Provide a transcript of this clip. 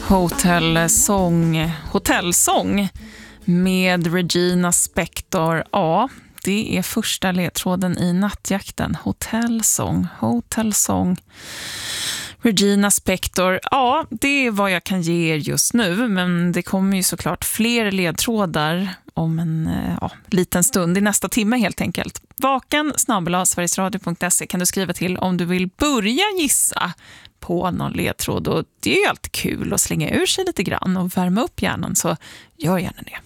Hotellsång med Regina Spektor. Ja, det är första ledtråden i nattjakten. Hotellsång. Regina Spektor. Ja, det är vad jag kan ge er just nu. Men det kommer ju såklart fler ledtrådar om en liten stund i nästa timme helt enkelt. vakan@sverigesradio.se kan du skriva till om du vill börja gissa på någon ledtråd. Och det är ju alltid kul att slänga ur sig lite grann och värma upp hjärnan, så gör gärna det.